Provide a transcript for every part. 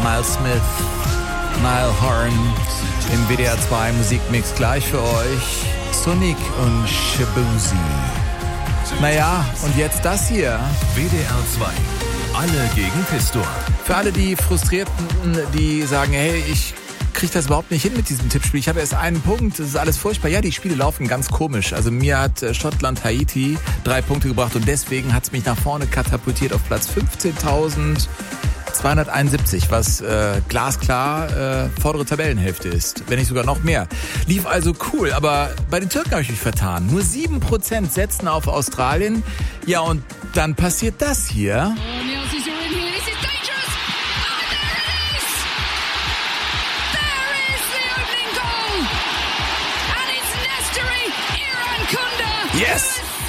Miles Smith, Niall Horan im WDR 2 Musikmix gleich für euch. Sonic und Shabuzi. Naja, und jetzt das hier. WDR 2. Alle gegen Pistor. Für alle die Frustrierten, die sagen, hey, ich kriege das überhaupt nicht hin mit diesem Tippspiel. Ich habe erst einen Punkt, das ist alles furchtbar. Ja, die Spiele laufen ganz komisch. Also mir hat Schottland Haiti 3 Punkte gebracht und deswegen hat es mich nach vorne katapultiert auf Platz 15.271, was glasklar vordere Tabellenhälfte ist, wenn nicht sogar noch mehr. Lief also cool, aber bei den Türken habe ich mich vertan. Nur 7% setzen auf Australien. Ja, und dann passiert das hier. Yes!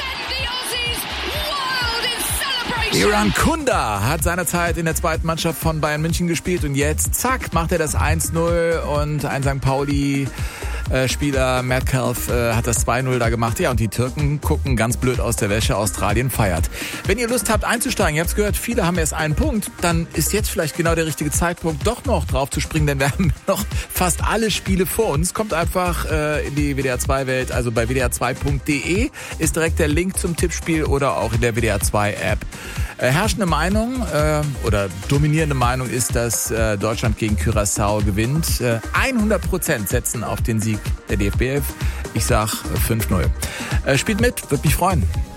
Iran Kunda hat seinerzeit in der zweiten Mannschaft von Bayern München gespielt und jetzt, zack, macht er das 1-0 und ein St. Pauli Spieler Metcalf hat das 2-0 da gemacht. Ja, und die Türken gucken ganz blöd aus der Wäsche. Australien feiert. Wenn ihr Lust habt einzusteigen, ihr habt es gehört, viele haben erst einen Punkt, dann ist jetzt vielleicht genau der richtige Zeitpunkt, doch noch drauf zu springen, denn wir haben noch fast alle Spiele vor uns. Kommt einfach in die WDR 2 Welt, also bei wdr2.de ist direkt der Link zum Tippspiel oder auch in der WDR 2 App. Herrschende Meinung oder dominierende Meinung ist, dass Deutschland gegen Curaçao gewinnt. 100% setzen auf den Sieg der DFB 11. Ich sag 5-0. Spielt mit, würde mich freuen.